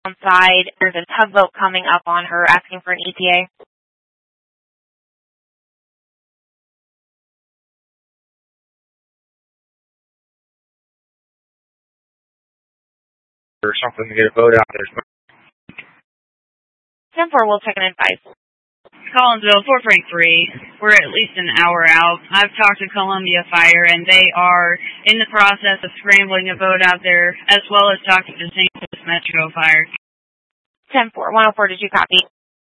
side. There's a tugboat coming up on her asking for an ETA. Or something to get a boat out there. 10-4, we'll check and advise. Collinsville, 4.3. We're at least an hour out. I've talked to Columbia Fire, and they are in the process of scrambling a boat out there, as well as talking to St. Louis Metro Fire. 10-4, 104, did you copy?